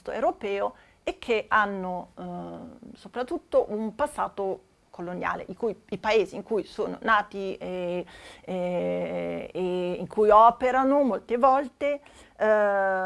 contesto europeo e che hanno soprattutto un passato coloniale, i paesi in cui sono nati e in cui operano molte volte